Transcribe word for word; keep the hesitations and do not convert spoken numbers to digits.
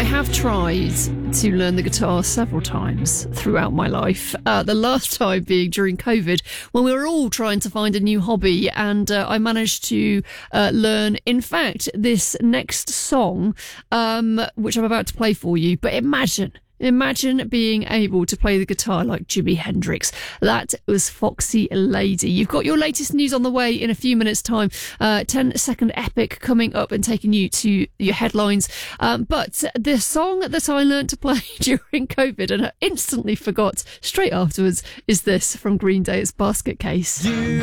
have tried to learn the guitar several times throughout my life. Uh, the last time being during COVID, when we were all trying to find a new hobby, and uh, I managed to uh, learn, in fact, this next song, um, which I'm about to play for you. But imagine... Imagine being able to play the guitar like Jimi Hendrix. That was Foxy Lady. You've got your latest news on the way in a few minutes' time. Uh, ten second epic coming up and taking you to your headlines. Um, but the song that I learnt to play during COVID and I instantly forgot straight afterwards is this from Green Day. It's Basket Case. You